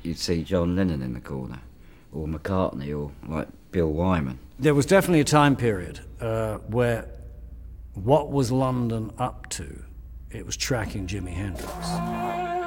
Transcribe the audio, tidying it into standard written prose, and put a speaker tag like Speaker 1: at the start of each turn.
Speaker 1: you'd see John Lennon in the corner, or McCartney, or like Bill Wyman.
Speaker 2: There was definitely a time period where what was London up to? It was tracking Jimi Hendrix.